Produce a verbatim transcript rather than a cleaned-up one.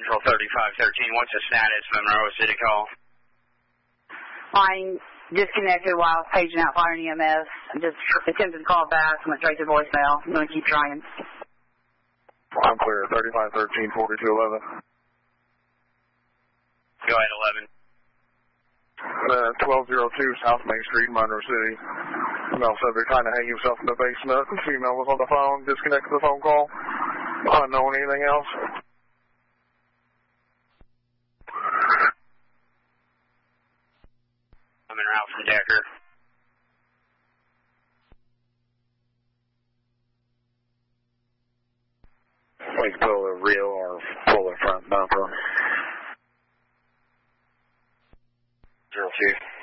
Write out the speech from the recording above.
Control thirty-five thirteen, what's the status of Monroe City call? Line disconnected while I was paging out fire and E M S. I just attempted to call back, went straight to voicemail. I'm going to keep trying. I'm clear, thirty-five thirteen, forty-two eleven. Go ahead, eleven. Uh, twelve oh two South Main Street, Monroe City. Male subject trying to hang himself in the basement. Female was on the phone, disconnected the phone call. Unknown, anything else? I'm en route from Decker. We can pull the rear or pull the front bumper. Zero two.